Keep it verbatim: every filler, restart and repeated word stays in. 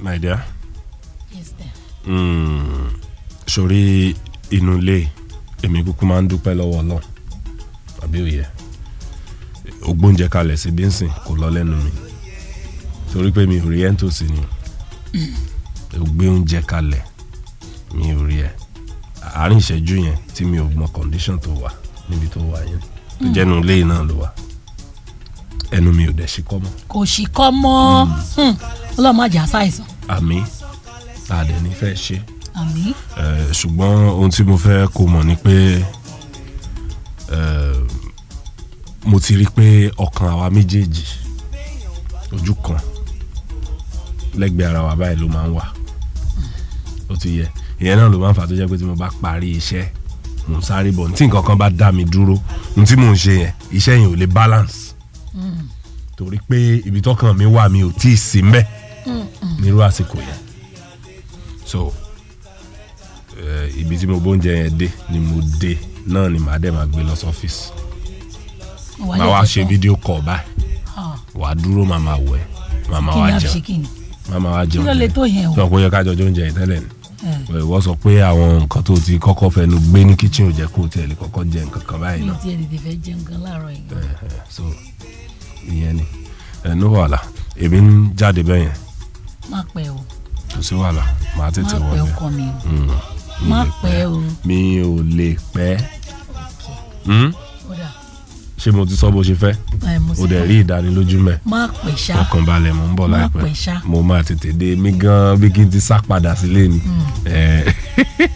My dear. Yes, dear. Mm, sórí inú ilé èmi kúkú máa ń dúpẹ́ lọ́wọ́ Ọlọ́run. Àbí òye. Ògbóúnjẹ kalẹ̀ sí bínsìn kò lọ lẹ́nu mi. Torí pé mi ò rí ẹ̀ ń tòsí ni. Ó gbé oúnjẹ kalẹ̀ mi ò rí ẹ̀. Àárín ìṣẹ́jú yẹn tí mi ò mọ condition tó wà níbi tó wà yẹn. Tó jẹ́ inú ilé náà ló wà. Ẹnu mi ò dẹ̀ ṣì kọ́ mọ́. Kò ṣì kọ́ mọ́. Ọlọ́run má jà ṣàìsàn. Àmín. Àdẹ̀ ní fẹ́ ṣe. Àmín. Ṣùgbọ́n ohun tí mo fẹ́ kó mọ̀ ni pé mo ti rí pé ọkàn àwa méjèèjì ojú kan lẹ́gbẹ̀ẹ́ ara wa báyìí ló máa ń wà. Ó ti yẹ ìyẹn náà ló máa ń fà tó jẹ́ pé tí mo bá parí iṣẹ́ mo ń sáré bọ̀ tí nǹkan kan bá dá mi dúró ohun tí mò ń ṣe yẹn iṣẹ́ yẹn ò lè balance torí pé ibi tọ́kàn mi wà mi ò tí ì sí mbẹ̀ nírú àsìkò yẹn. So ibi tí mo bóúnjẹ yẹn dé ni mo dé náà ni màá dẹ̀ máa gbé lọ sọ́fíìsì. Màá wá ṣe fídíò kọ̀ báyìí wàá dúró màmá wẹ̀ màmá wá jẹun màmá wá jẹun jẹun sọ pé ó yẹ ká jọjọ oúnjẹ yìí tẹ́lẹ̀ ni wọ́n sọ pé àwọn nǹkan tó ti kọ́kọ́ fẹnu gbé ní kíchìn ò jẹ́ kó tiẹ̀ lè kọ́kọ́ jẹ nǹkan kan báyìí náà. mi ti ẹ̀ lè fẹ́ jẹun gan láàárọ̀ yìí. So ìyẹn ni ẹnu wàhálà èmi ń jáde bẹ́ẹ̀ yẹn. má pẹ́ o. kò sí wàhálà màá tètè wọlé. má pẹ́ ọkọ mi o. má pẹ́ o. mi ò lè pẹ́. ṣé mo ti sọ bó ṣe fẹ́ o dẹ̀ rí ìdánilójú mẹ́. má pẹ́ ṣá. fọkàn balẹ̀ mo ń bọ̀ láìpẹ́ má pẹ́ ṣá. mo máa tètè dé mi gan bí kí n ti sá padà sílé ni.